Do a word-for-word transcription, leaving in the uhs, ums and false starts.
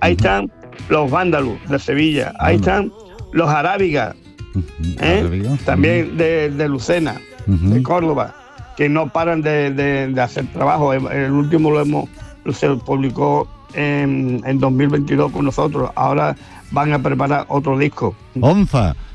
ahí uh-huh. están los Vándalos de Sevilla, ahí uh-huh. están los Arábigas, uh-huh. ¿eh? Arábiga. También uh-huh. de, de Lucena, uh-huh. de Córdoba, que no paran de, de, de hacer trabajo. El, el último lo hemos se publicó en, en dos mil veintidós con nosotros, ahora van a preparar otro disco. Onza,